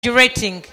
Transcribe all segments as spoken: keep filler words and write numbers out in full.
exaggerating.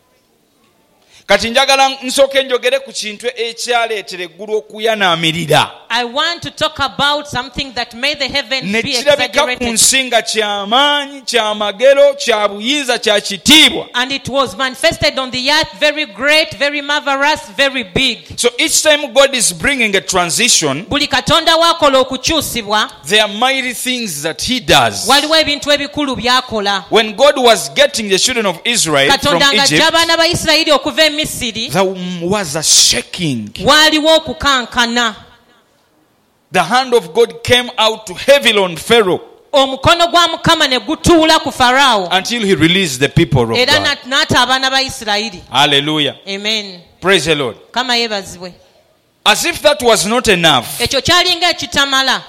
Kati njagala nsooke njogere ku kintu ekyaleetera eggulu okuyanaamirira. I want to talk about something that made the heavens be Nekirabika ku exaggerated. nsi nga ky'amaanyi, ky'amagero, kya buyinza, kya kitiibwa. And it was manifested on the earth, very great, very marvelous, very big. So each time God is bringing a transition, Buli katonda wakola okukyusibwa, there are mighty things that he does. waliwo ebintu ebikulu byakola. When God was getting the children of Israel from Katonda ng'ajja Egypt, abaana ba Isirayiri okuva e Misiri, there was a shaking. waaliwo okukankana. The hand of God came out to heavily on Pharaoh Omukono gwa Mukama ne gutuula ku Faraawo, until he released the people of era God. n'ata abaana ba Isirayiri. Hallelujah. Amen. Praise the Lord. Kama yeebazibwe. As if that was not enough, Ekyo kyalinga ekitamala.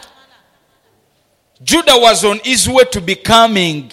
Judah was on his way to becoming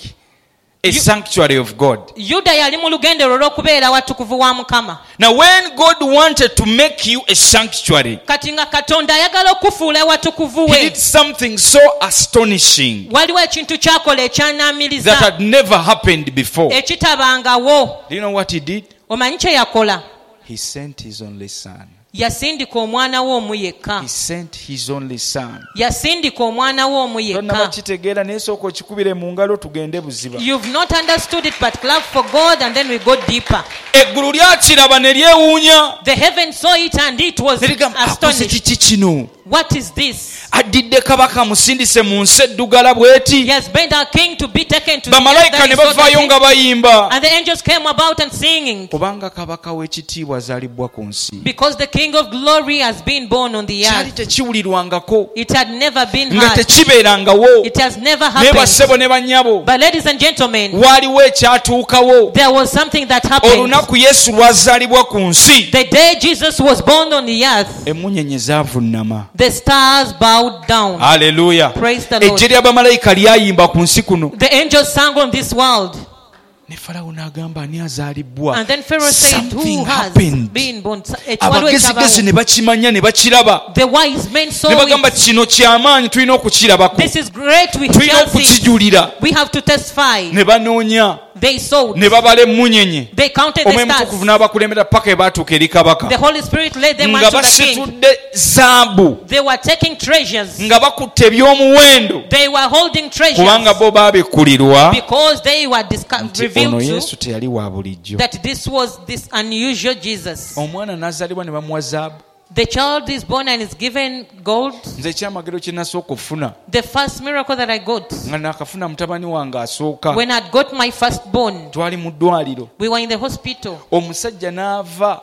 a sanctuary of God. Yuda yali mu lugendo olw'okubeera watukuvu wa Mukama. Now when God wanted to make you a sanctuary, Kati nga Katonda ayagala okufuula watukuvu he we, did something so astonishing waliwo ekintu kyakola that ekyanaamiriza had never happened before. ekitabangawo. Do you know what he did? Omanyi kye yakola? He sent his only son. Yasindika omwana we omu yekka. He sent his only son. Yasindika omwana we omu Tonnaba yekka. kitegeera naye sooka okikubire mu ngalo tugende buziba. You've not understood it, but clap for God and then we go deeper. Eggulu lyakiraba ne lyewuunya. The heaven saw it and it was Ne ligamba, akoze astonished. kiki kino? What is this? Addidde kabaka musindise mu nsi eddugala He bw'eti. has made our king to be taken to the earth Bamalayika that ne is so bavaayo dirty. nga bayimba. And the angels came about and singing, Kubanga kabaka w'ekitiibwa azalibbwa ku nsi. because the king of glory has been born on the Kyali earth. tekiwulirwangako. It had never been Nga heard. tekibeerangawo. It has never Naye happened. bassebo ne bannyabo. But ladies and gentlemen, Waaliwo ekyatuukawo. there was something that happened. Olunaku Yesu lwazaalibwa ku nsi. The day Jesus was born on the earth, Emmunyenye zaavunnama. the stars bowed down. Hallelujah. Praise the Lord. Ejje ly'abamalayika lyayimba ku nsi kuno. The angels sang on this world. Ne Falawo n'agamba ani azaalibwa. And then Pharaoh said, Something who has happened. been born? Abagezigezi ne bakimanya ne bakiraba. The wise men saw Ne bagamba it. kino ky'amaanyi tulina okukirabako. This is great. We Tulina shall see. okukijulira. We have to testify. Ne banoonya. They saw. Ne babala emmunyenye. They counted the Omwoyo Mutukuvu stars. n'abakulembera paka ebaatuuka eri kabaka. The Holy Spirit led them Nga unto the king. basitudde zaabu. They were taking treasures. Nga bakutte eby'omuwendo. They were holding treasures Kubanga bo baabikkulirwa. because they were disco- Nti ono revealed Yesu to teyali wa bulijjo. that this was this unusual Jesus. Omwana n'azaalibwa ne bamuwa zaabu. The child is born and is given gold. Nze ekyamagero kye nasooka okufuna The first miracle that I got nga nakafuna mutabani wange asooka. when I got my firstborn, Twali mu ddwaliro. we were in the hospital. Omusajja n'ava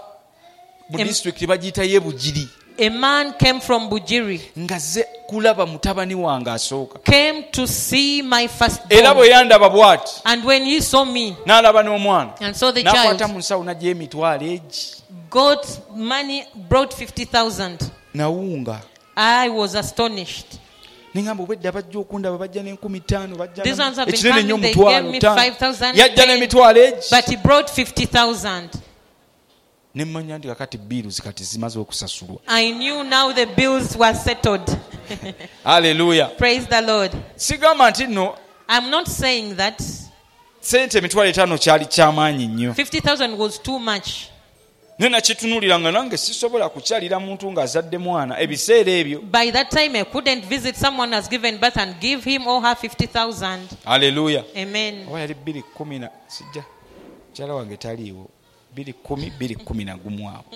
mu Em- disitulikiti bagiyita ye Bugiri. A man came from Bujiri, Ngazze kulaba mutabani wange asooka. came to see my Era firstborn. bwe yandaba bw'ati And when he saw me n'alaba n'omwana. and saw the N'akwata child, mu nsawo n'aggyayo emitwalo egi. got money, brought fifty thousand. Nawunga. I was astonished. Nengamba obwedda bajja okundaba bajja n'enkumi ttaano bajja These ones have been ekinene nnyo coming, they gave omutwalo me ttaano. five thousand. Yajja n'emitwalo egi. But he brought fifty thousand. Ne mmanya nti kakati biiruzi kati zimaze okusasulwa. I knew now the bills were settled. Hallelujah. Praise the Lord. Sigamba nti nno I'm not saying that sente emitwalo etaano kyali kyamaanyi nnyo. fifty thousand was too much. Ne nakitunuulira nga nange sisobola kukyalira muntu ng'azadde mwana ebiseera ebyo. By that time, I couldn't visit someone who has given birth and give him or her fifty thousand. Hallelujah. Amen. Oba yali bbiri kkumi na sijja mukyala wange taliiwo bbiri kkumi bbiri kkumi na gumu awo.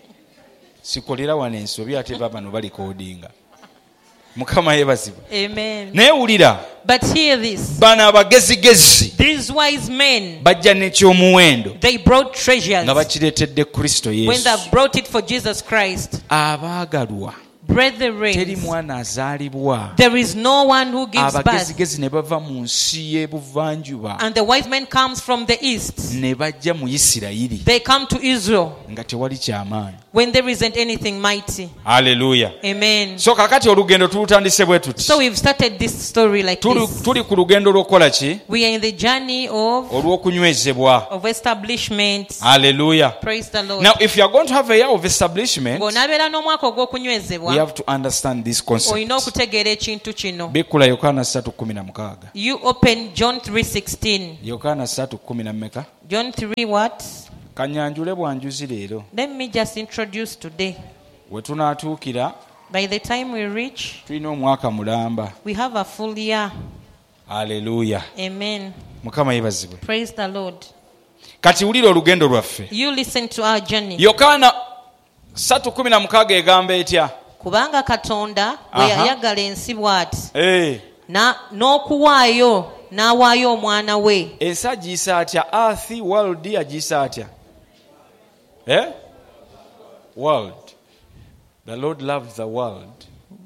Sikolera wano ensobi ate babano balikoodinga. Mukama yeebazibwa. Amen. Naye wulira But hear this. bano abagezigezi These wise men, bajja n'ekyomuwendo they brought treasures nga bakireetedde Kristo when Yesu. they brought it for Jesus Christ. Abaagalwa teri Brethren, mwana azaalibwa. there is no one who gives birth. Abagezigezi ne bava mu nsi y'ebuvanjuba And the wise men comes from the east. ne bajja mu Isirayiri They come to Israel nga tewali kyamaanyi. when there isn't anything mighty. Hallelujah. Amen. So kakati olugendo tulutandise bwe tuti. So we've started this story like Tuli, this. tuli ku lugendo lw'okukola ki? We are in the journey of, Olw'okunywezebwa. of establishment. Hallelujah. Praise the Lord. Now if you are going to have a year of establishment, Ng'onabeera n'omwaka we ogw'okunywezebwa, have to understand this concept. olina okutegeera ekintu kino. Bikula Yokaana three sixteen. You open John three sixteen. Yokaana three ten mmeka? John three what? Kanyanjule bwanjuzi leero. Let me just introduce today. We tunaatuukira By the time we reach, tulina omwaka mulamba. we have a full year. Hallelujah. Amen. Mukama yeebazibwe. Praise the Lord. Kati wulira olugendo lwaffe. You listen to our journey. Yokaana three sixteen egamba etya? Kubanga Katonda bwe Aha. yayagala ensi bw'ati, Eh, na n'okuwaayo n'awaayo omwana we. ensi agiyisa atya? Earth, world agiyisa atya? Eh? World. The Lord loved the world.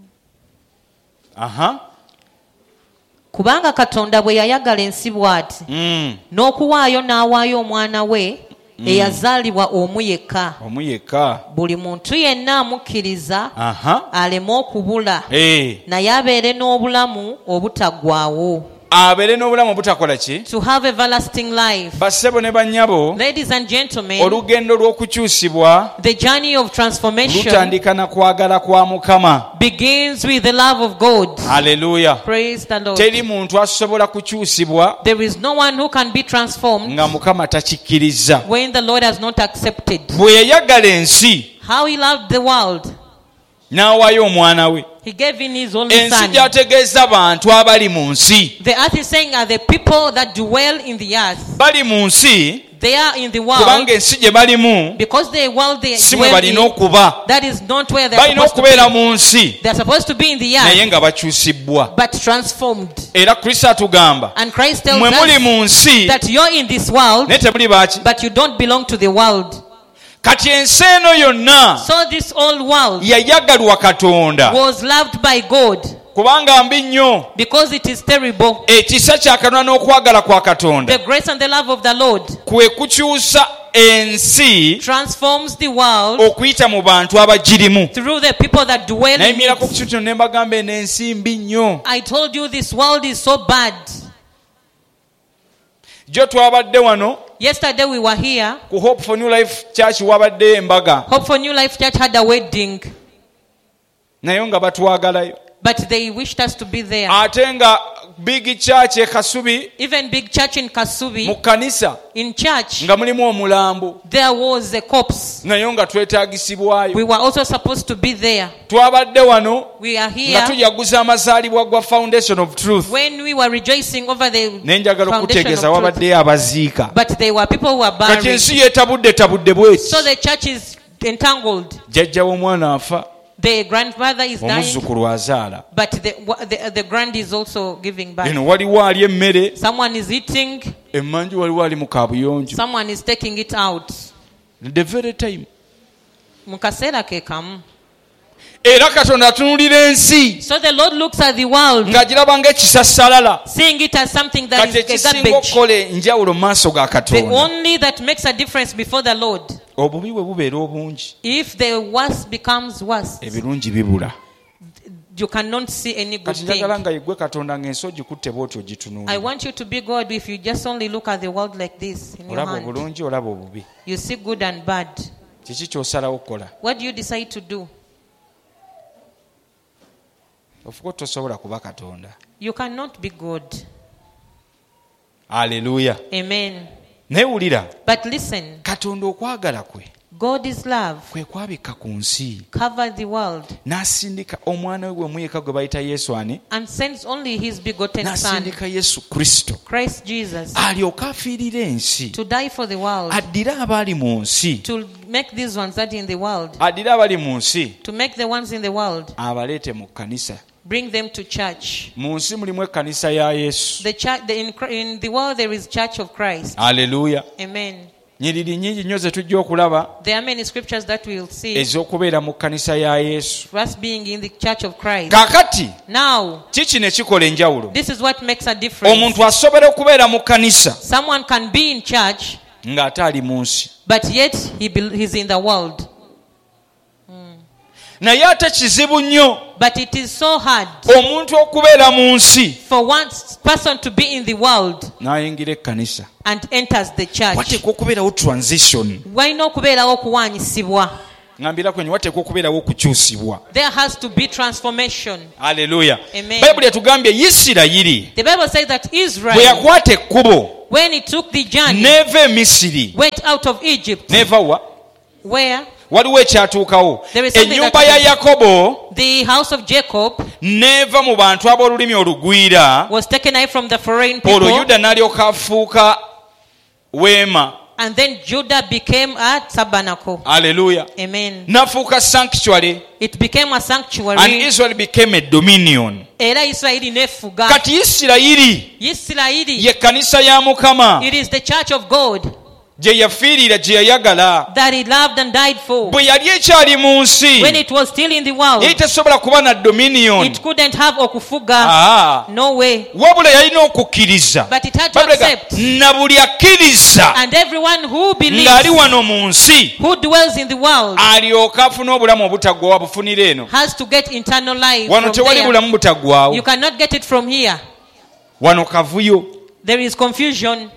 Aha. Kubanga Katonda bwe yayagala ensi bw'ati, Mm. n'okuwaayo n'awaayo omwana we eyazaalibwa omu yekka, Omu yekka. buli muntu yenna amukkiriza Aha. aleme okubula, Eh. naye abeere n'obulamu obutaggwaawo. Abeere n'obulamu obutakola ki? To have everlasting life. Bassebo ne bannyabo, Ladies and gentlemen, olugendo lw'okukyusibwa the journey of transformation lutandika na kwagala kwa Mukama. begins with the love of God. Hallelujah. Praise the Lord. Teri muntu asobola kukyusibwa There is no one who can be transformed nga Mukama takikkiriza. when the Lord has not accepted. Bwe yayagala ensi How he loved the world, n'awaayo omwana we. he gave in his only Ensi son. gy'ategeeza bantu abali mu nsi. The earth is saying are the people that dwell in the earth. Bali mu nsi They are in the world kubanga ensi gye balimu because the world they si mwe dwell balina in, okuba. that is not where they are Balina supposed to okubeera be. mu nsi They are supposed to be in the naye earth, nga bakyusibbwa. but transformed. Era Kristo atugamba And Christ tells mwe muli us mu nsi that you're in this world, naye temuli baaki. but you don't belong to the world. Kati ensi eno yonna So this old world yayagalwa Katonda was loved by God kubanga mbi nnyo. because it is terrible. Ekisa kya Katonda n'okwagala kwa Katonda The grace and the love of the Lord kwe kukyusa ensi transforms the world okuyita mu bantu abagirimu. through the people that dwell in Nayimirako ku it. kitu kino ne mbagamba eno ensi mbi nnyo. I told you this world is so bad. Jo twabadde wano Yesterday we were here. ku Hope for New Life Church wabaddeyo embaga Hope for New Life Church had a wedding, naye nga batwagalayo. but they wished us to be there. Ate nga Big Church e Kasubi Even big church in mu Kasubi, kkanisa in church, nga mulimu omulambo there was a corpse. naye nga twetaagisibwayo. We were also supposed to be there. Twabadde wano We are nga here tujaguza amazaalibwa gwa Foundation of Truth. when we were rejoicing over the Naye njagala foundation okutegeeza of truth. wabaddeyo abaziika. But there were people who were Kati buried. ensi yeetabudde tabudde bweti. So the church is entangled. Jjajja w'omwana afa, The grandmother is dying, omuzzukulu azaala. but the, the, the grand is also giving birth. Eno waliwo ali emmere, Someone is eating, emmanju waliwo ali mu kaabuyonjo. someone is taking it out. The very time. Mu kaseera ke kamu. Era Katonda atunuulira ensi So the Lord looks at the world, ng'agiraba ng'ekisassalala. seeing it as something that Kati is a ekisinga garbage. okukola enjawulo mu maaso ga The Katonda, only that makes a difference before the Lord. obubi bwe bubeera obungi, If the worst becomes worse, ebirungi bibula. you cannot see any good Kati njagala thing. nga yeggwe Katonda ng'ensi ogikutte bw'oti I ogitunuulira. want you to be God if you just only look at the world like this in your Olaba hand. obulungi, olaba obubi. You see good and bad. Kiki ky'osalawo okukola? What do you decide to do? Ofuka tosobola kuba Katonda. You cannot be God. Haleluya. Amen. Naye wulira, But listen, Katonda okwagala kwe God is love. kwe kwabikka ku nsi Cover the world n'asindika omwana we gwe muyeka gwe bayita Yesu ani, and sends only his begotten son, n'asindika Yesu Kristo Christ Jesus, alyoke afiirire ensi, to die for the world, addire abali mu nsi, to make these ones that are in the world, addire abali mu nsi to make the ones in the world, abaleete mu kkanisa. bring them to church. Mu nsi mulimu ekkanisa ya Yesu. The church, the, in, in the world there is Church of Christ. Haleluya. Amen. Nyiriri nnyingi nnyo ze tujja okulaba There are many scriptures that we will see ez'okubeera mu kkanisa ya Yesu. us being in the Church of Christ. Kaakati Now, kiki ne kikola enjawulo? this is what makes a difference. Omuntu asobola okubeera mu kkanisa Someone can be in church, ng'ate ali mu nsi. but yet he be, he's in the world. naye ate kizibu nnyo But it is so hard omuntu okubeera mu nsi for one person to be in the world n'ayingira ekkanisa. and enters the church. Wateekwa okubeerawo transition. Walina okubeerawo okuwaanyisibwa. Ngambira kwenye wateekwa okubeerawo okukyusibwa. There has to be transformation. Haleluya. Amen. Bayibuli yatugambye Isirayiri The Bible says that bwe Israel, yakwata ekkubo when he took the journey, neeva e Misiri went out of Egypt. neeva wa Where? waliwo ekyatuukawo. There is something Ennyumba that ya happened. Yakobo The house of Jacob neeva mu bantu ab'olulimi olugwira, was taken away from the foreign olwo people, Yuda n'alyoka afuuka weema. and then Judah became a tabernacle. Haleluya. Amen. N'afuuka sanctuary, It became a and sanctuary. Israel became a dominion. Era Isirayiri nefuga. Kati Isirayiri Isirayiri, ye kkanisa ya Mukama it is the church of God gye yafiirira, gye yayagala. that he loved and died for. Bwe yali ekyali mu nsi When it was still in the world, yali tesobola kuba na dominion. it couldn't have okufuga. Ah, No way. wabula yalina okukkiriza. But it had to Bayibuli ega, accept. na buli akkiriza And everyone who believes, ng'ali wano mu nsi who dwells in the world, alyoka afuna obulamu obutaggwawo abufunira eno. has to get eternal life Wano from tewali there. bulamu butaggwawo. You cannot get it from here. Wano kavuyo. There is confusion.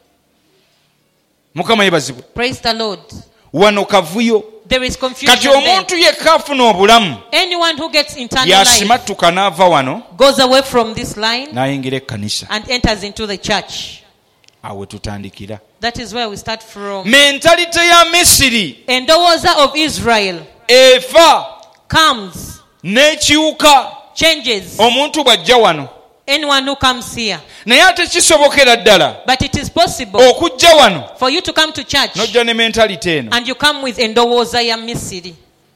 Mukama yebazibwe. Praise the Lord. Wano kavuyo. There is confusion Kati there. omuntu yekka afuna obulamu Anyone who gets eternal life yasimattuka n'ava wano goes away from this line n'ayingira ekkanisa. and enters into the church. Awo tutandikira. That is where we start from. Mentalite ya Misiri Endowooza of Israel efa comes, n'ekiwuka changes. omuntu bw'ajja wano. Anyone who comes here. Naye ate kisobokera ddala But it is possible okujja wano for you to come to church n'ojja ne mentalite eno. and you come with endowooza ya Misiri.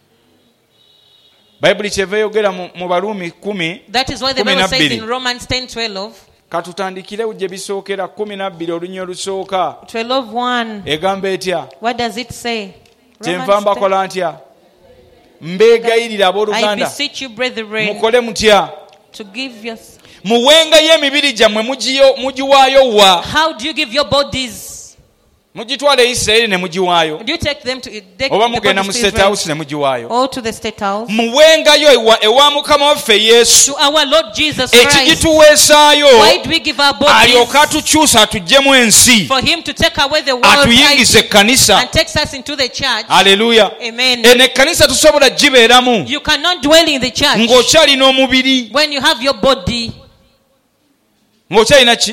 Bayibuli kyeva eyogera mu mu Baruumi kumi. That is why the Kumi Bible na says bbiri. in Romans ten twelve, Katutandikirewo gye bisookera kumi na bbiri olunnyo olusooka. twelve one. Egamba etya? What does it say? Kyenva Romans ten. mbakola ntya? Mbeegayirira I abooluganda beseech you, brethren, mukole mutya? to give your... Muwengayo emibiri gyammwe mugiyo- mugiwaayo wa? How do you give your bodies? Mugitwala e Isirayiri ne mugiwaayo, Do you take them to take oba the mugenda mu bodies to state Israel house ne mugiwaayo? or to the state house? Muwengayo ewa, ewa Mukama waffe Yesu To our Lord Jesus Christ. ekigituweesaayo, Why do we give our alyoke bodies? atukyusa atuggyemu ensi, For him to take away the world atuyingize ekkanisa. and takes us into the church. Haleluya. Amen. Eno ekkanisa tosobola gibeeramu You cannot dwell in the church ng'okyalina omubiri, when you have your body. ng'okyalina ki?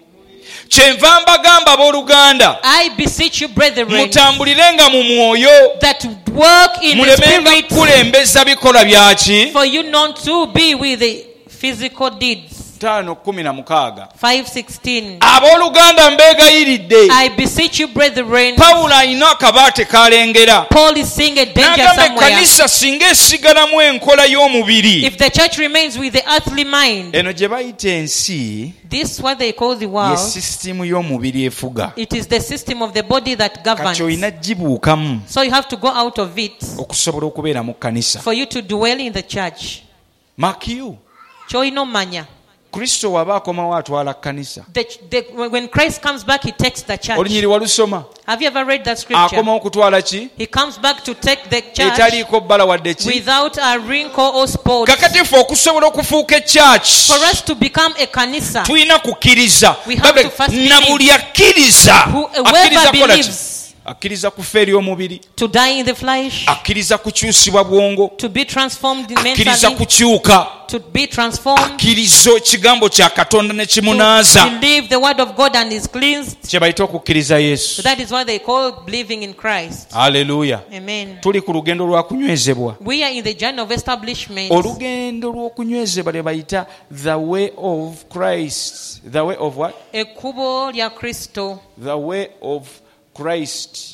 Kyenva mbagamba abooluganda, I beseech you, brethren, mutambulirenga mu mwoyo, that work in the mulemenga spirit, kulembeza bikolwa byaki. for you not to be with the physical deeds. taano kumi na mukaaga. five sixteen. Abooluganda mbeegayiridde, I beseech you, brethren. Pawulo alina akabaate kalengera. Paul is seeing a danger N'agamba somewhere. ekkanisa singa esigalamu enkola y'omubiri. If the church remains with the earthly mind, Eno gye bayita ensi this what they call the ye world. sisitimu y'omubiri efuga. It is the system of the body that governs. Kati olina gibuukamu So you have to go out of it okusobola okubeera mu kkanisa. for you to dwell in the church. Makiyu, Choino manya. Kristo bw'aba akomawo atwala kkanisa. The, the, when Christ comes back, he takes the church. Olunyiri walusoma? Have you ever read that scripture? Akomawo kutwala ki? He comes back to take the church Etaliiko bbala wadde ki? without a wrinkle or spot. Kakati ffe okusobola okufuuka ekyaki, For us to become a kanisa, tulina kukkiriza. We have Babule, to first na believe. buli akkiriza Who- akkiriza whoever kukola ki? believes Akkiriza kufa eri omubiri, to die in the flesh, akkiriza kukyusibwa bwongo, to be transformed akkiriza mentally, kukyuka, to be transformed, akkiriza ekigambo kya Katonda ne to kimunaaza. believe the word of God and is cleansed. Kye bayita okukkiriza Yesu. So that is what they call believing in Christ. Haleluya. Amen. Tuli ku lugendo lwa kunywezebwa. We are in the journey of establishment. Olugendo lw'okunywezebwa lye bayita the way of Christ. The way of what? Ekkubo lya Kristo. The way of Christ.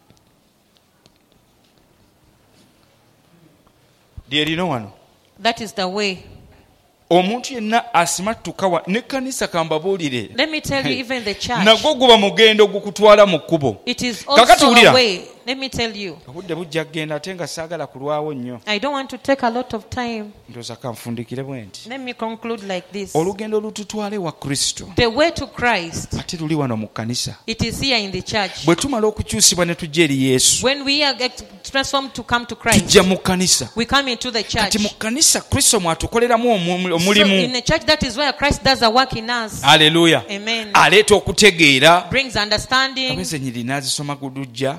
Lyerino wano. That is the way. Omuntu yenna asimattuka wa n'ekkanisa kambabuulire. Let me tell you, even the church, Nagwo guba mugendo gukutwala mu kkubo. it is Kakati also wulira. a way. Let me tell you, Obudde bujja kgenda ate nga saagala kulwawo nnyo. I don't want to take a lot of time. Ndowooza kanfundikire bwe nti. Let me conclude like this. Olugendo olututwale wa Kristo. The way to Christ, Ate luli wano mu kkanisa. it is here in the church. Bwe tumala okukyusibwa ne tujja eri Yesu. When we are get transformed to come to Christ, tujja mu kkanisa. we come into the church. Kati mu kkanisa Kristo mwatukoleramu omu- So omulimu. in the church, that is where Christ does a work in us. Haleluya. Amen. Aleeta okutegeera. Brings understanding. Abeze nyiri n'azisoma gudujja.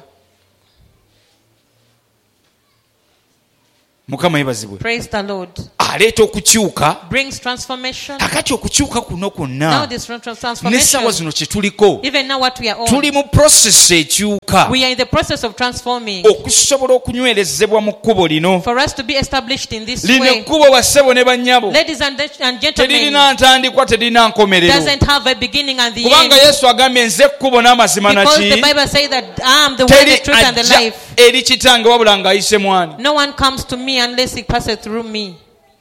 Mukama yebazibwe. Praise the Lord. Aleeta okukyuka. Brings transformation. Kakati okukyuka kuno Now kwonna this n'essaawa transformation, zino kye tuliko even now what we are on, tuli mu process ekyuka we are in the process of transforming okusobola okunywerezebwa mu kkubo lino. for us to be established in this Lino way. ekkubo bassebo ne bannyabo Ladies and, and gentlemen, teririna ntandikwa teririna nkomerero, doesn't have a beginning and the kubanga end. Yesu agambye nze ekkubo n'amazima Because the naki Bible says that I am the way, teri the truth, and the ajja life. eri kitange wabula ng'ayise mwani. No one comes to me unless he passes through me.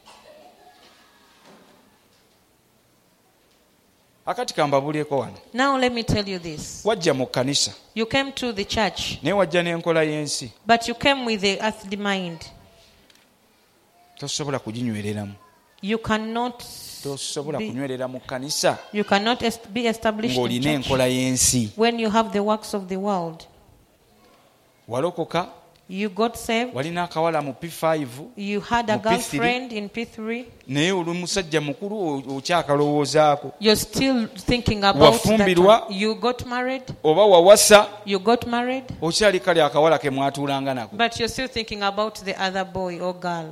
Akati kambabulyeko wano, Now let me tell you this. wajja mu kkanisa You came to the church, naye wajja n'enkola y'ensi, but you came with the earthly mind. tosobola kuginywereramu. You cannot Tosobola be, kunywerera mu kkanisa you cannot est- be established in ng'olina church enkola y'ensi. when you have the works of the world. Walokoka, You got saved. walina akawala mu P five, You had a Mu P three. girlfriend in P three. naye oli musajja mukulu o- okyakalowoozaako. You're still thinking about that. Wafumbirwa. one. You got married. Oba wawasa, You got married. okyali kale akawala ke mwatuulanga nako. But you're still thinking about the other boy or girl.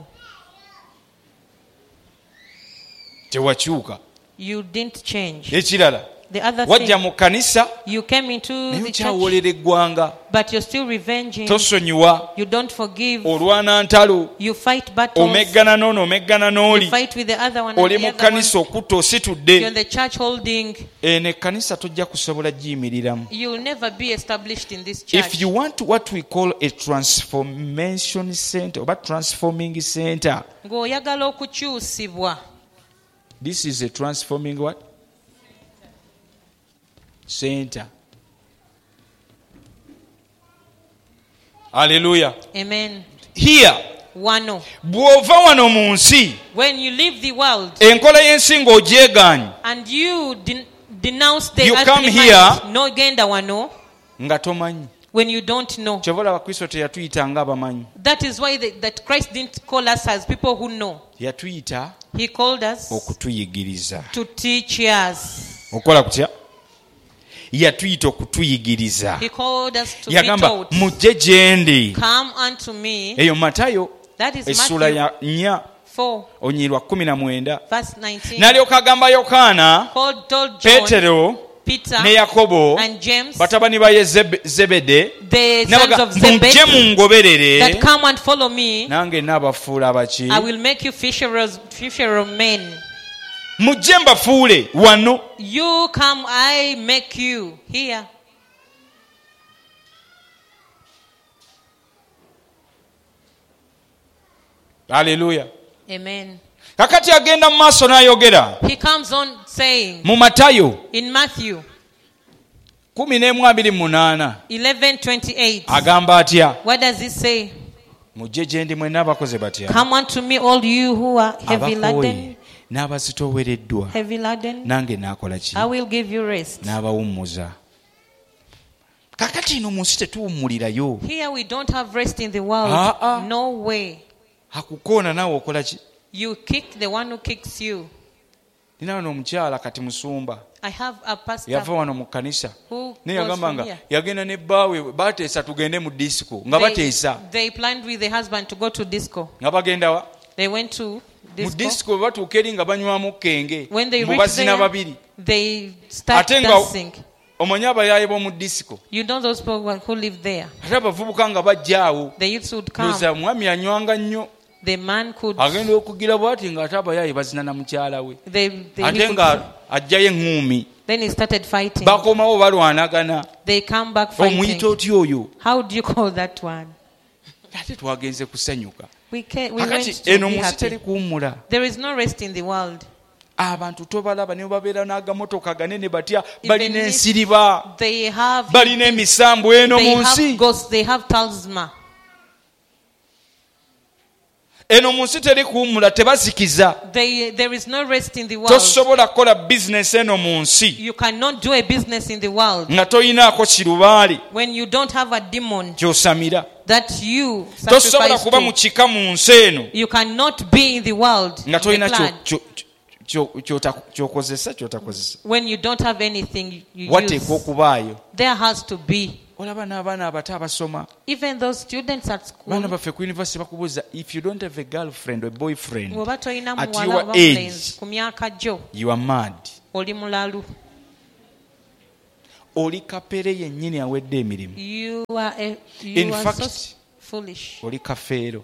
Tewakyuka. You didn't change. Ekirala, The other wajja thing, mu kkanisa you came into naye the church, okyawoolera eggwanga. but you're still revenging. Tosonyiwa, You don't forgive. olwana ntalo, You fight battles. omeggana n'ono omeggana You n'oli. fight with the other one. Oli And the mu other one. kkanisa okutta You're in ositudde. the church holding. Eno ekkanisa tojja kusobola giyimiriramu. You'll never be established in this church. If you want what we call a transformation center oba transforming center, Ng'oyagala okukyusibwa. this is a transforming what? Center. Hallelujah. Amen. Here, Wano. bw'ova wano mu nsi, When you leave the world enkola y'ensi ng'ogyegaanye and you den- denounce the You earthly come mind, here- no genda wano, nga tomanyi. when you don't know. Kyova olaba Kristo teyatuyita ng'abamanyi. That is why the, that Christ didn't call us as people who know. Yatuyita He called us okutuyigiriza. to teach us. Okola kutya? Yatuyita okutuyigiriza. He called us to be Yagamba taught. mujje gye ndi. Come unto me. Eyo Matayo That is essula Matthew ya nnya four, onyirwa kumi na mwenda. verse nineteen. N'alyoka agamba Yokaana, Called, told John, Peetero Peter, ne Yakobo, and James, batabani ba Yezebe- Zebede, the sons n'abaga of mujje Zebedee, mungoberere, that come and follow me. nange naabafuula abaki? I will make you fisherers, fisher of men. Mujje mbafuule wano. You come, I make you here. Haleluya. Amen. Kakati agenda mu maaso n'ayogera He comes on saying mu Matayo in Matthew kumi n'emu abiri mu munaana eleven twenty-eight. agamba atya? What does it say? Mujje gye ndi mwenna abakoze batya? Come unto me, all you who are heavy laden, Abakooye n'abazitoowereddwa, heavy laden. nange naakola ki? I will give you rest. N'abawummuza. Kakati ino mu nsi tetuwummulirayo. Here we don't have rest in the world. Ah, ah. No way. Akukoona naawe okola ki? You kick the one who kicks you. Nina wano omukyala kati musumba I have a pastor yava wano mu kkanisa who naye goes yagamba from nga here. yagenda ne bbaawe bateesa tugende mu disiko nga They, bateesa they planned with the husband to go to disco. nga bagenda wa They went to mu disco. disiko bwe batuuka eri nga banywamu kenge When they mu reach bazina there, babiri they start ate nga dancing. omanyi abayaaye b'omu disiko You know those people who live there. ate abavubuka nga bajja awo The youths would come. ndowooza mwami anywanga nnyo The man could. agenda okugira bw'ati ng'ate abayaaye bazina na mukyala we They, they, he ate could nga ajjayo eŋŋuumi then he started fighting. bakomawo balwanagana They come back omuyita fighting. otya oyo How do you call that one? ate twagenze kusanyuka We, can, we went akati to eno be mu nsi teri happy. kuwummula. There is no rest in the world. Abantu tobalaba ne babeera n'agamotoka ganene batya Even balina if ensiriba They have, balina emisambu eno they mu have nsi. ghosts, they have talisman. eno mu nsi teri kuwummula, tebazikiza. They, there is no rest in the world. Tosobola kukola bizinesi eno mu nsi You cannot do a business in the world nga toyinaako kirubaali when you don't have a demon ky'osamira. that you Tosobola sacrifice kuba mu to. kika mu nsi eno You cannot be in the world nga in the toyina clan kyo- kyo- kyo- ky'ota- ky'okozesa ky'otakozesa. when you don't have anything you Wateekwa use. okubaayo. There has to be. Olaba n'abaana abato abasoma. Even those students at Baana school, baffe ku university bakubuuza, if you don't have a girlfriend or boyfriend, bw'oba tolina at muwala your oba age, mulenzi ku myaka gyo, you are mad. oli mulalu. Oli kapere yennyini awedde emirimu. You are, a, In you are fact, so foolish. Oli kafeero.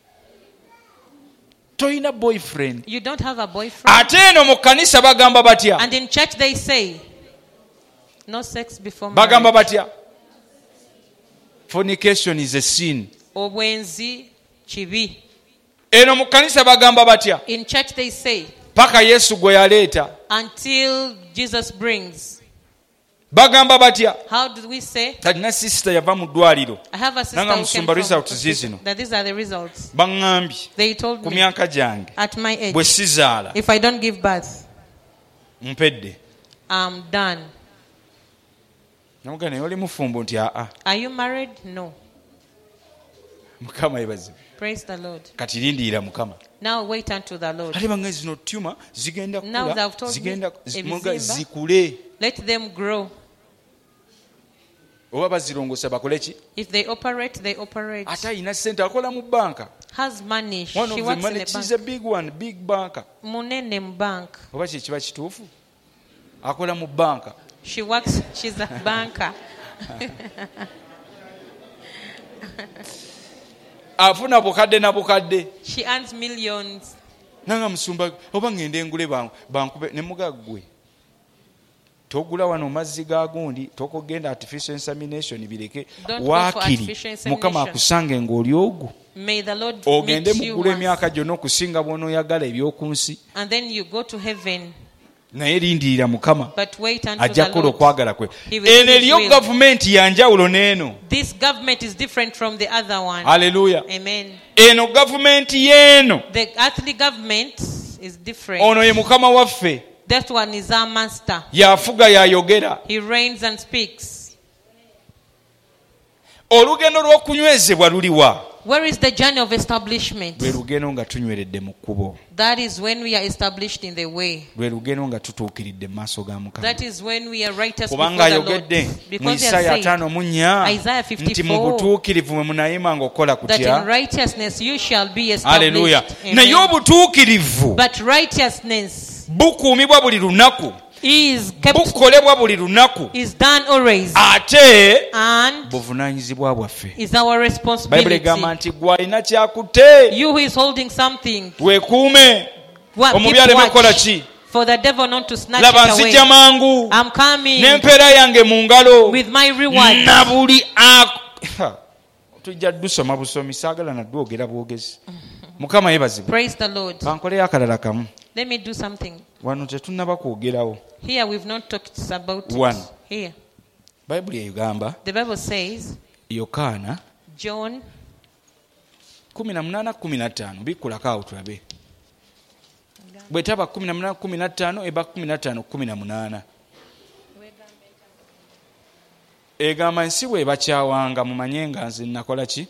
Toyina boyfriend. You don't have a boyfriend. Ate eno mu kkanisa bagamba batya? And in church they say, no sex before Bagamba marriage. batya? Fornication is a sin. Obwenzi kibi. Eno mu kkanisa bagamba batya? In church they say, Paka Yesu gwe yaleeta. until Jesus brings. Bagamba batya? How do we say? Talina sister yava mu ddwaliro. I have a sister Nanga who musumba came from results zizino. that these are the results. Baŋŋambye They told ku me myaka gyange at my age, bwe sizaala if I don't give birth, mpedde. I'm done. Namugamba naye oli mufumbo nti aa. Are you married? No. Mukama yebazibu. Praise the Lord. Kati lindiira Mukama. Now wait unto the Lord. Ate bange zino tuma zigenda Now kula they've told me, zigenda muga ebizimba. zikule. Let them grow. Oba bazirongosa bakole ki? If they operate, they operate. Ate ayina ssente akola mu banka. Has money. She One of the works in money, a she's a bank. big one, big banker. Munene mu bank. Oba kye kiba kituufu? Akola mu banka. She works, she's a banker. Afuna bukadde na bukadde. She earns millions. Nanga musumba oba ngende ngule banku bankube ne mugaggwe. Togula wano mazzi ga gundi tokogenda artificial insemination bireke Don't go for waakiri artificial insemination. Mukama akusange ng'oli ogwo. May the Lord Ogende meet you mugula once. emyaka gyonna okusinga bw'onooyagala eby'oku nsi. And then you go to heaven. Naye lindirira Mukama But wait unto ajja the kukola Lord. okwagala kwe. He will do Eno his eriyo will. gavumenti ya njawulo n'eno. This government is different from the other one. Haleluya. Amen. Eno gavumenti y'eno. The earthly government is different. Ono ye Mukama waffe. That one is our master. Yafuga yayogera. He reigns and speaks. Olugendo lw'okunywezebwa luliwa? Where is the journey of establishment? Lwe lugendo nga tunyweredde mu kkubo. That is when we are established in the way. Lwe lugendo nga tutuukiridde mu maaso ga Mukama. That is when we are righteous before Kubanga the Lord. ayogedde mu Because he Isaaya has ataano mu nnya Isaiah nti mu fifty-four butuukirivu mwe munayima ng'okola that in kutya. righteousness you shall be Haleluya. established. Naye Amen. obutuukirivu But righteousness bukuumibwa buli lunaku. is kept, Bukolebwa buli lunaku. is done always, Ate and buvunaanyizibwa bwaffe. is our Bayibuli responsibility. egamba nti gwe alina kyakutte. You who is holding something, Weekuume. wa- Omubi keep aleme kukola watch ki? for the devil not to snatch Laba it nzijja away. mangu. I'm coming N'empeera yange mu ngalo. with my reward. Na buli ako. Tujja dusoma busomi saagala na dwogera bwogezi. Mukama yeebazibwe. Praise the Lord. Kankoleyo akalala kamu. Let me do something. Wano tetunnaba kwogerawo. Here we've not talked about One. it. Here. Bayibuli egamba The Bible says, Yokaana John kumi na munaana kumi na ttaano bikkulako awo tulabe. Bwe taba kumi na munaana kumi na ttaano eba kumi na ttaano kumi na munaana. Egamba ensi bw'ebakyawanga mumanye nga nze nakola ki?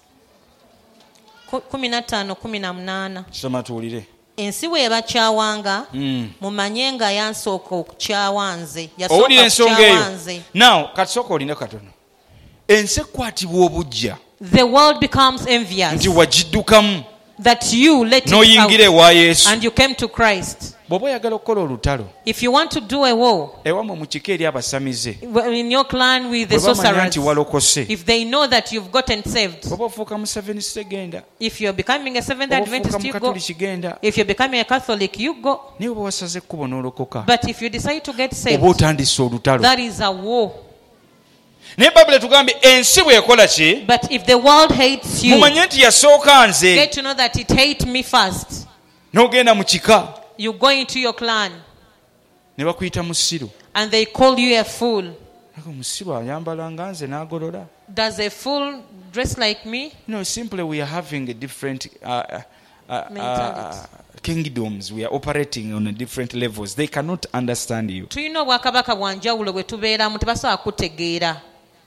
ku- kumi na ttaano kumi na munaana. Soma tuwulire. Ensi bw'ebakyawanga Mm. mumanye nga yansooka okukyawa nze. Owulira Yasooka ensonga kukyawa eyo. nze. Now kati sooka oline katono. Ensi ekwatibwa obujja The world becomes envious nti wagiddukamu that you let it n'oyingira out ewa Yesu. and you came to Christ. Bw'oba oyagala okukola olutalo If you want to do a war ewamwe mu kika eri abasamize in your clan with the bwe bamanya sorcerers, nti walokose if they know that you've gotten saved, bw'oba ofuuka mu Seventh genda if you're becoming a Seventh bw'oba ofuuka Adventist, mu you go. Katoliki genda If you're becoming a Catholic, you go. naye oba wasaze ekkubo n'olokoka But if you decide to get saved, oba otandise olutalo. that is a war. Naye Bayibuli etugambye ensi bw'ekola ki? But if the world hates you, mumanye nti yasooka nze. get to know that it hates me first. N'ogenda mu kika You go into your clan ne bakuyita musiru. and they call you a fool. Ako musiru ayambala nga nze n'agolola. Does a fool dress like me? No, simply we are having a different uh, uh, mentality. uh, kingdoms, we are operating on a different levels. They cannot understand you. Tulina obwakabaka bwa njawulo bwe tubeeramu tebasobola kutegeera.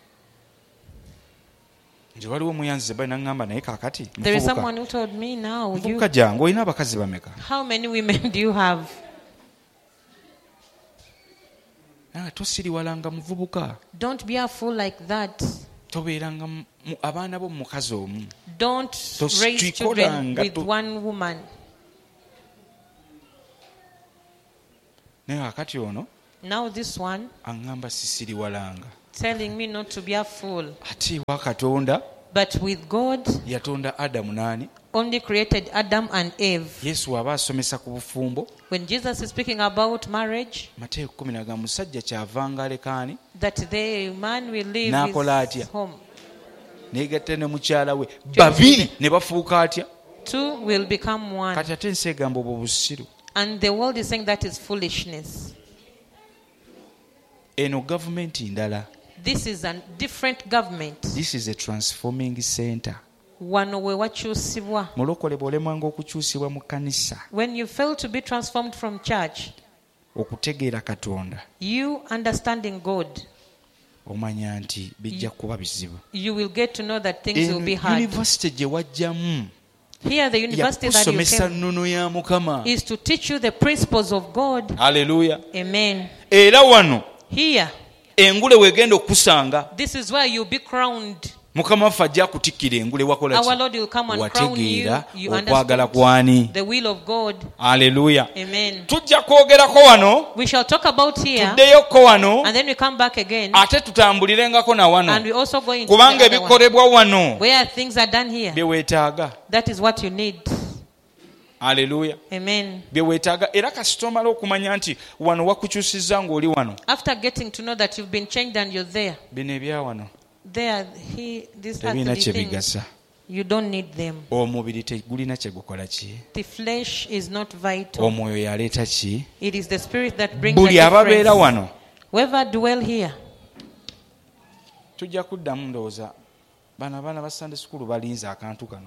Nje waliwo muyanzize bali nangamba naye kakati. There is someone who told me now, you, Mvubuka jangu olina abakazi bameka? how many women do you have? Nawe tosiriwalanga muvubuka. Don't be a fool like that. Tobeeranga mu- abaana bo mu mukazi omu. Don't Tos- raise children tuikolanga with tu- one woman. Naye kakati ono Now this one aŋŋamba sisiriwalanga. telling me not to be a fool. Ate wa Katonda But with God, yatonda Adamu n'ani? only created Adam and Eve. Yesu aba asomesa ku bufumbo. When Jesus is speaking about marriage, Mateeka kumi na ga musajja kyavanga alekaani that the man will leave N'akola atya? his home. neegatta ne mukyala we babiri ne bafuuka atya? Two will become one. Kati ate ensi egamba obwo busiru. And the world is saying that is foolishness. Eno gavumenti ndala. This is a different government. This is a transforming center. Wano we wakyusibwa. Mulokole bw'olemwanga okukyusibwa mu kkanisa When you fail to be transformed from church, okutegeera Katonda you understanding God, omanya nti bijja kuba bizibu. you will get to know that things will be Eno hard. yunivasite gye wajjamu Here, the university that you yakusomesa came nnono ya Mukama. is to teach you the principles of God. Haleluya. Amen. Era wano Here, engule weegenda okusanga this is where you'll be crowned. Mukama waffe ajja kutikkira engule wakola Our ki? Lord will come and crown you. Wategeera You okwagala understand kwani. the will of God. Haleluya. Amen. Tujja kwogerako wano, We shall talk about here, tuddeyoko wano, and then we come back again, ate tutambulirengako na and wano. we also go into Kubanga the other one, ebikolebwa wano where things are done here. bye weetaaga. That is what you need. Haleluya. Amen. Bye weetaaga era kasita omala okumanya nti wano wakukyusizza ng'oli wano. After getting to know that you've been changed and you're there, Bino ebya wano there, he, these tebirina earthly kye things, bigasa. you don't need them. Omubiri tegulina kye gukola ki? The flesh is not vital. Omwoyo yaleeta ki? It is the spirit that brings the Buli ababeera difference. wano Whoever dwell here, tujja kuddamu ndowooza bano abaana ba Sunday school balinze akantu kano.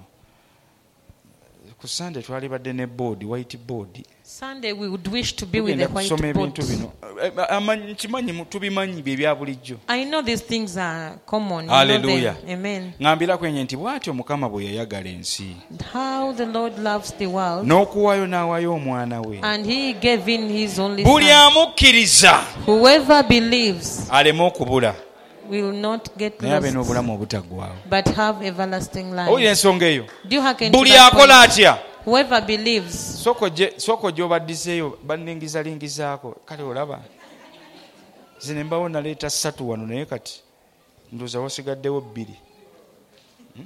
Ku Sunday twali badde ne board, white board. Sunday we would wish to be with Tugenda the kusoma white ebintu board. bino. Eh, eh, amanyi- Kimanyi mu- tubimanyi bye bya bulijjo. I know these things are common. You know Hallelujah. them. Amen. Ngambira kwenye nti bw'atyo Mukama bwe yayagala ensi. How the Lord loves the world, N'okuwaayo n'awaayo omwana we. and He gave in His only Buli Son. amukkiriza Whoever believes aleme okubula will not get naye abe lost, n'obulamu obutaggwaawo. but have everlasting Owulira life. ensonga eyo? Do you hearken to Buli that akola point? atya? Whoever believes, Soko gy'obaddizeeyo banningizalingizaako kale olaba zine mbawo naleeta ssatu wano naye kati ndowooza wasigaddewo bbiri. Hmm?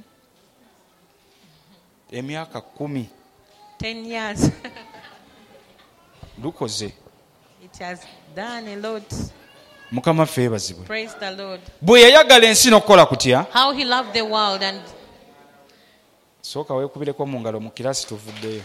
Emyaka kkumi ten years, lukoze. it has done a lot. Mukama ffe yeebazibwe. Praise the Lord. Bwe yayagala ensi n'okukola kutya? How He loved the world, and Sooka weekubireko mu ngalo mu kiraasi tuvuddeyo.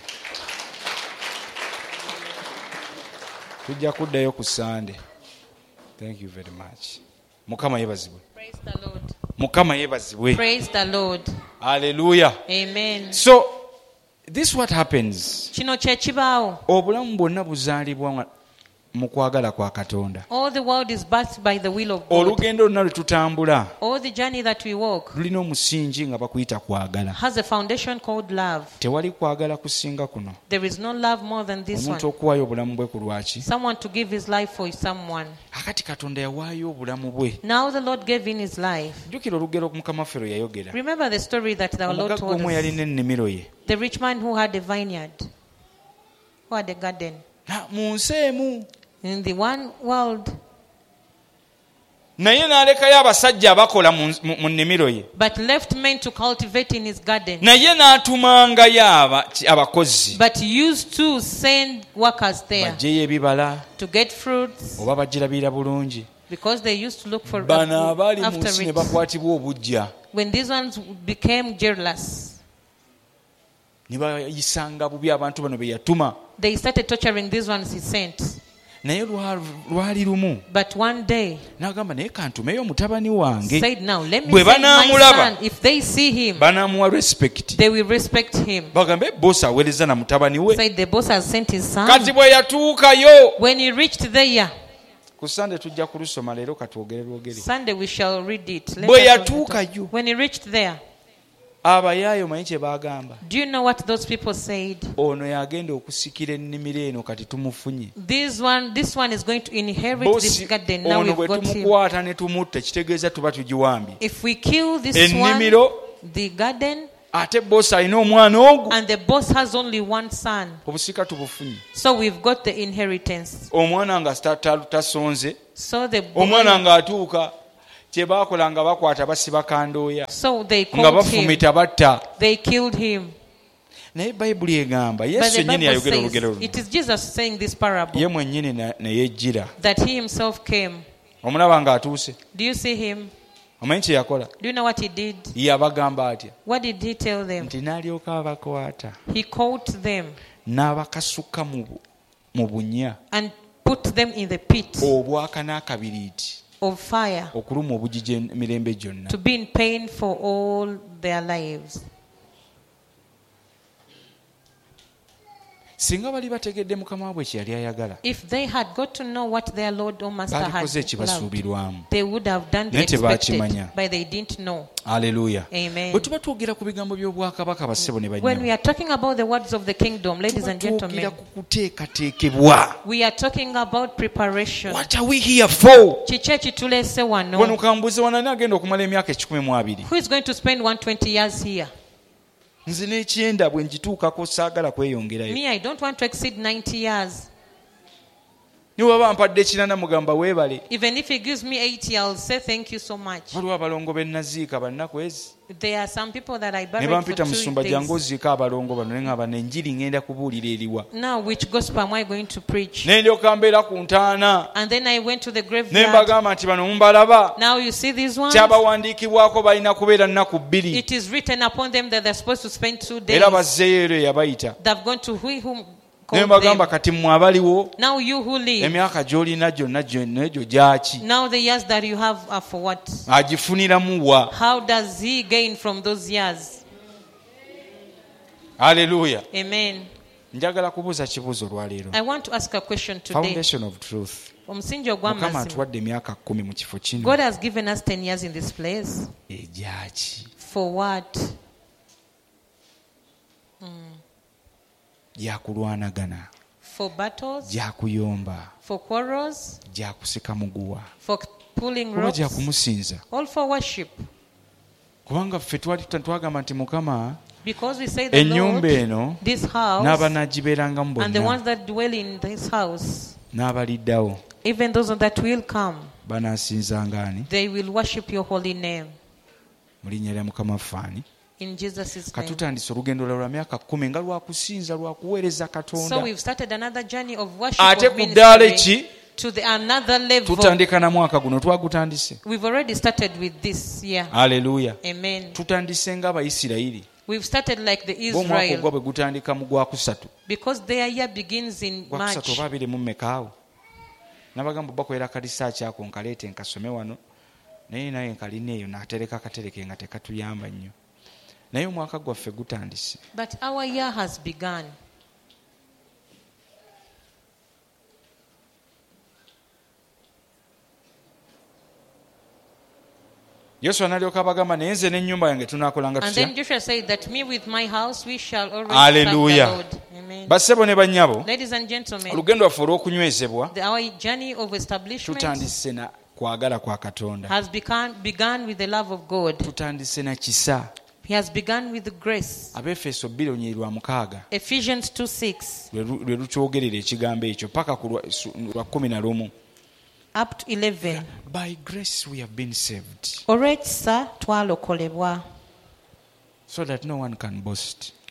Tujja kuddayo ku Sunday. Thank you very much. Mukama yeebazibwe. praise the Lord. Mukama yeebazibwe. Praise the Lord. Hallelujah. Amen. So this what happens. Kino kye kibaawo. Obulamu bwonna buzaalibwa mu kwagala kwa Katonda. All the world is birthed by the will of God. Olugendo lwonna lwe tutambula All the journey that we walk lulina omusingi nga bakuyita kwagala. has a foundation called love. Tewali kwagala kusinga kuno. There is no love more than this Omuntu one. okuwaayo obulamu bwe ku lwaki? Someone to give his life for someone. Akati Katonda yawaayo obulamu bwe. Now the Lord gave in his life. Jjukira olugero Mukama ffe lwe yayogera. Remember the story that the Lord Omugagga told omu us. yalina ennimiro ye. The rich man who had a vineyard, who had a garden. Na mu nsi emu. In the one world, Naye n'alekayo abasajja abakola mu mu nnimiro ye. but left men to cultivate in his garden. Naye n'atumangayo aba- abakozi. But used to send workers there Baggyeyo ebibala to get fruits, oba bagirabira bulungi. because they used to look for Bano abaali mu after nsi ne it. bakwatibwa obujja. When these ones became jealous, Ne bayisanga bubi abantu bano be yatuma. they started torturing these ones he sent. naye lwa- lwali lumu But one day n'agamba naye kantumeyo mutabani wange said, now let me Bwe send my banaamulaba, son. If they see him, banaamuwa respect they will respect him. bagambe bosi aweereza na mutabani we Said the boss has sent his son. kati bwe yatuukayo When he reached there, ku sande tujja kulusoma leero katwogere lwogere Sunday we shall read it. Let bwe us read it. yatuukayo When he reached there, abayaayo manyi kye baagamba do you know what those people said? ono yagenda okusikira ennimiro eno kati tumufunye This one, this one is going to inherit this bosi garden. Now ono we've bwe got him. tumukwata ne tumutta kitegeeza tuba tugiwambye If we kill this ennimiro one, the garden, ate bosi alina omwana ogwo and the boss has only one son, obusika tubufunye so we've got the inheritance. omwana nga ta- ta- tasonze So the omwana boy, ng'atuuka kye baakola nga bakwata basiba kandooya so they nga called him. bafumita batta They killed him. naye bayibuli egamba But yesu the ennyini Bible yayogera says, olugero luno it is Jesus saying this parable, ye mwennyini ne ne yejjira that he himself came. omulaba ng'atuuse Do you see him? omanyi kye yakola Do you know what he did? yabagamba atya What did he tell them? nti n'alyoka abakwata He caught them n'abakasuka mu bu- mu bunya and put them in the pit obwaka n'akabiriiti of fire okuluma obugigi emirembe gyonna to be in pain for all their lives. singa bali bategedde mukama waabwe kye yali ayagala If they had got to know what their Lord or Master had balikoze loved, ekibasuubirwamu they would have done the Naye tebakimanya. expected, but they didn't know. aleluya Amen. bwe tuba twogera ku bigambo by'obwakabaka bassebo ne When banyabo we are talking about the words of the kingdom, ladies tuba and twogera gentlemen, ku kuteekateekebwa we are talking about preparation. what are we here for Kiki ekituleese wano wano? kambuze wanani agenda okumala emyaka ekikumi mu abiri Who is going to spend one hundred twenty years here? nze n'ekyenda bwe ngituukako saagala kweyongerayo Me, I don't want to exceed ninety years. ne waba mpadde ekirana mugamba weebale Even if he gives me eighty, I'll say thank you so much. waliwo abalongo be naziika bannaku ezi There are some people that I ne buried for bampita two musumba jangu days. oziika abalongo bano ne ngamba nenjiri ngenda kubuulira eriwa Now, which gospel am I going to preach? ne ndyoka mbeera ku ntaana And then I went to the ne graveyard. mbagamba nti bano mumbalaba Now you see these ones? kyabawandiikibwako balina kubeera nnaku bbiri It is written upon them that they're supposed to spend two days. era bazzeeyo ero yabayita They've gone to who whom ne called mbagamba them. kati mmwe abaliwo Now you who live, emyaka gy'olina gyonna gyonna egyo gyaki now the years that you have are for what? agifuniramu wa How does he gain from those years? aleluya Amen. njagala kubuuza kibuuzo olwaleero I want to ask a question today. foundation of truth Omusingi mukama ogw'amazima. atuwadde emyaka kumi mu kifo kino God has given us ten years in this place. egyaki For what? gyakulwanagana For battles? gyakuyomba For quarrels? gyakusika muguwa For pulling oba ropes? gyakumusinza All for worship. kubanga ffe twali twagamba nti mukama Because we say the ennyumba Lord, eno this house, n'abanaagibeerangamu and the bonna ones that dwell in this house, n'abaliddawo even those that will come, banaasinzanga ani they will worship your holy name. mu linnya lya mukama faani In Jesus' name. katutandise olugendo lwa lwa myaka kkumi nga lwakusinza lwakuweereza So katonda we've started another journey of worship, ate of ku ddaala ministry, eki to the another level. tutandika na mwaka guno twagutandise We've already started with this year. aleluya Amen. tutandise ng'abayisirayiri We've started like the bo omwaka ogwa Israel, bwe gutandika mu gwakusatu because their year begins in gwakusatu March. oba abiri mu mmekaawo nabagamba bakolera kalisaaki ako nkaleete nkasome wano naye naye nkalina eyo n'atereka akatereke nga tekatuyamba nnyo naye omwaka gwaffe gutandise But our year has begun. yoswa n'alyoka abagamba naye nze n'ennyumba yange tunaakolanga And tutya then Joshua said that me with my house, we shall always Hallelujah. serve the Lord. Amen. bassebo ne bannyabo Ladies and gentlemen, olugendo lwaffe olw'okunywezebwa the, our journey of establishment tutandise na kwagala kwa katonda has begun, begun with the love of God. tutandise na kisa He has begun with grace. abefeso bbiri onyeri lwa mukaaga Ephesians two six lwe lu- lwe lukyogerera ekigambo ekyo paka ku lwa- su- lwa kumi na lumu up to eleven. by grace we have been saved Olw'ekisa twalokolebwa so that no one can boast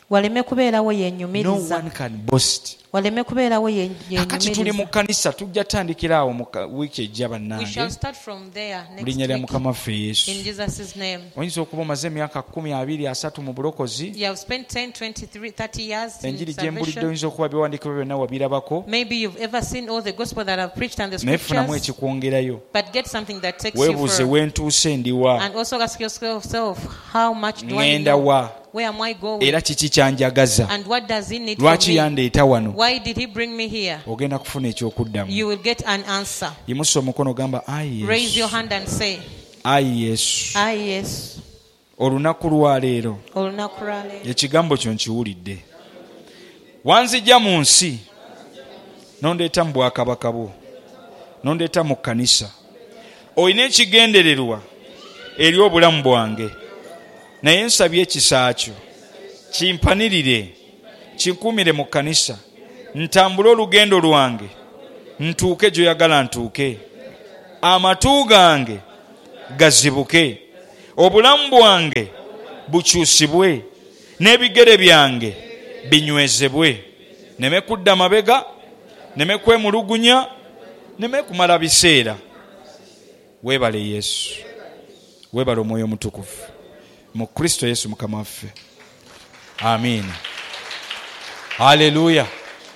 waleme kubeerawo No yeenyumiriza, one can boast. waleme kubeerawo Kakati tuli mu yeenyumiriza. kanisa tujja tandikira awo mu ka- wiiki ejja We shall bannange start from there mu next linnya lya week mukama waffe yesu. in Jesus' name. Oyinza okuba omaze emyaka kumi abiri asatu mu bulokozi, You have spent ten, twenty-three, thirty years in enjiri gye mbulidde salvation. oyinza okuba byewandiikibwa byonna wabirabako, Maybe you've ever seen all the gospel that I've preached and the naye funamu scriptures, ekikwongerayo. but get something that takes you Weebuuze further. wentuuse ndiwa, And also ask yourself, how much do I ŋŋenda know? wa, Where am I going? era kiki kyanjagaza, And what does he need lwaki from me? yandeeta wano. Why did he bring me here? Ogenda kufuna ekyokuddamu. You will get an answer. Yimusa omukono gamba ayi Raise your yesu, hand and say, ayi yesu. ah yes. Olunaku lwa leero Olunaku lwa leero. ekigambo kyo nkiwulidde. Wanzijja mu nsi nondeeta mu bwakabaka bwo, nondeeta mu kkanisa. Olina ekigendererwa eri obulamu bwange, naye nsabye ekisa kyo kimpanirire, kinkuumire mu kkanisa, ntambule olugendo lwange, ntuuke gy'oyagala ntuuke, amatu gange gazibuke, obulamu bwange bukyusibwe, n'ebigere byange binywezebwe, neme kudda mabega, neme kwemulugunya, neme kumala biseera. Weebale Yesu, weebale Omwoyo Omutukuvu mu Kristo Yesu Mukama waffe. Amiina. Haleluya,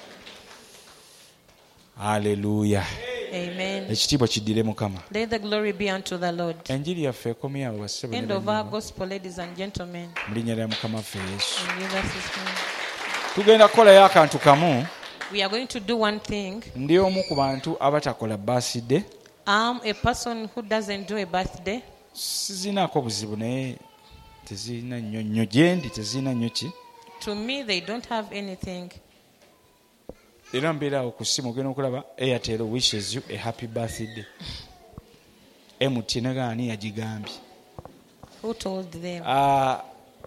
haleluya. Amen. Ekitiibwa kiddire Mukama. Let the glory be unto the Lord. Enjiri yaffe ekomye awo bassebo ne End of our bannyabo. gospel, ladies and gentlemen. Mu linnya lya Mukama waffe Yesu. In Jesus' name. Tugenda kukolayo akantu kamu. We are going to do one thing. Ndi omu ku bantu abatakola birthday. I'm a person who doesn't do a birthday. Sizinaako buzibu naye tezirina nnyo nnyo gye ndi, tezirina nnyo ki. To me, they don't have anything. Era mbeera awo ku ssimu ogenda okulaba Airtel wishes you a happy birthday. M T N gaani yagigambye. Who told them? Ah,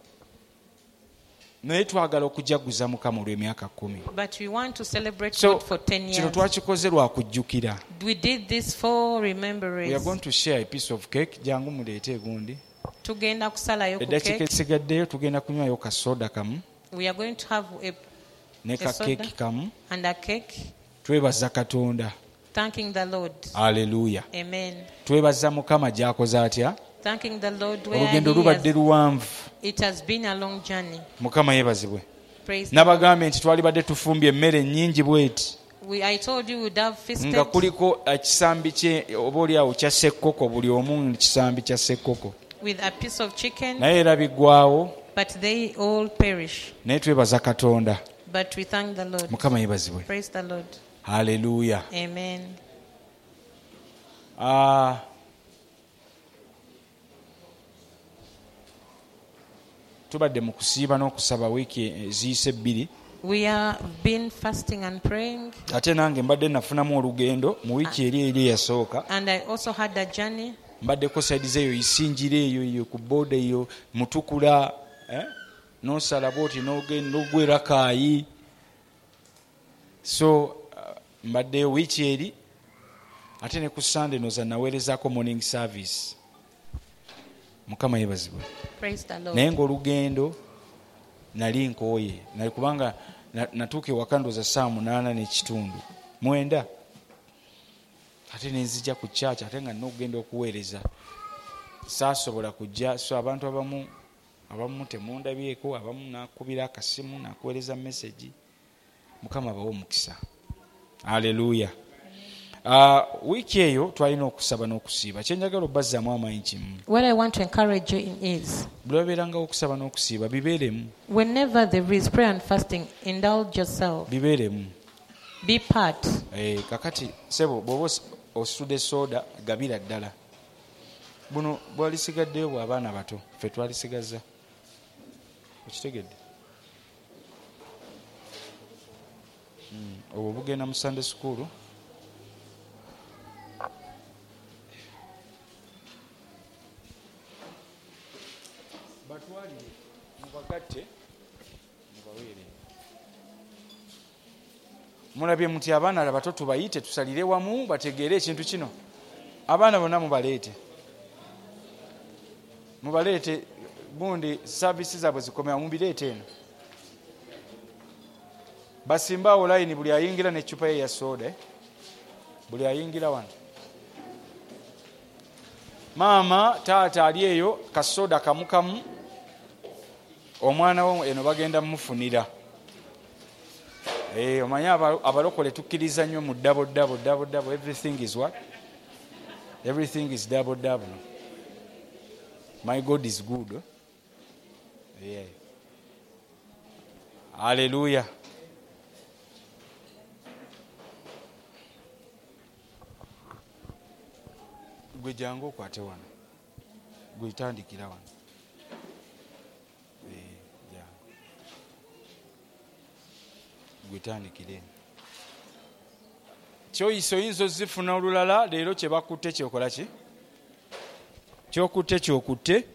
naye twagala okujaguza Mukama olw'emyaka kumi. But we want to celebrate So God for ten kino years. twakikoze lwa kujjukira. We did this for We are remembrance. going to share a piece of cake. Jangu muleete egundi. Tugenda kusalayo ku Eddakiika cake. esigaddeyo tugenda kunywayo ka soda kamu We are going to have a, ne A ka soda. keeki kamu. and a cake, Twebaza Katonda. thanking the Lord. Haleluya. Amen. Twebaza Mukama gy'akoze atya. Thanking the Lord where Olugendo he lubadde has, luwanvu. it has been a long journey. Mukama yeebazibwe. Praise the Lord. Nabagambye nti twalibadde tufumbye emmere nnyingi bweti We, I told you we'd have feasted nga kuliko ekisambi kye oba oliawo kya ssekkoko, buli omu kisambi kya ssekkoko, with a piece of chicken, naye era biggwawo. but they all perish. Naye twebaza Katonda. But we thank the Lord. Mukama yeebazibwe. Praise the Lord. Haleluya. Amen. Ah, tubadde mu kusiiba n'okusaba wiiki eziyise ebbiri. We have been fasting and praying, Ate nange mbadde nafunamu olugendo mu wiiki eri eri eyasooka. and I also had a journey. Mbaddeko saidi eyo isinjira eyo eyo ku booda eyo Mutukula, eh? N'osala bwoti n'ogenda n'ogwera Kaayi. So uh, mbaddeyo wiiki eri, ate ne ku Sunday noza naweerezaako morning service. Mukama yeebazibwe. Praise the Lord. Naye ng'olugendo nali nkooye, nali kubanga na- natuuka ewaka ndooza saa munaana n'ekitundu mwenda, ate ne nzija ku church ate nga nina okugenda okuweereza. Saasobola kujja, so abantu abamu abamu temundabyeko, abamu nakubira akasimu nakuweereza message. Mukama abawe omukisa. Haleluya. Uh, wiiki eyo twalina okusaba n'okusiiba. Kyenjagala obbazaamu amaanyi kimu. What I want to encourage you in is, Bwe babeerangawo okusaba n'okusiiba bibeeremu, whenever there is prayer and fasting, indulge yourself. bibeeremu. Be part. Eh, kakati sebo bw'oba os- ositudde soda gabira ddala. Buno bwalisigaddeyo bw'abaana bato, ffe twalisigaza. Okitegedde? Mm, obwo bugenda mu Sunday school. Batwalire mubagatte mubaweere. Mulabye muti abaana abato tubayite tusalire wamu bategeere ekintu kino. Abaana bonna mubaleete. Mubaleete gundi services zaabwe zikomera mubireete eno. basimbaawo layini buli ayingira n'eccupa ye ya soda eh? buli ayingira wano maama taata ali eyo kasoda kamu kamu omwana wo eno bagenda mumufunira eh omanya abalokole tukkiriza nnyo mu double double double double everything is what everything is double double my God is good eh? yeah hallelujah gwe jangu okwate wano gwetandikira wano gwetandikire kyoyiso oyinza ozifuna olulala leero kyebakutte kyokola ki kyokutte kyokutte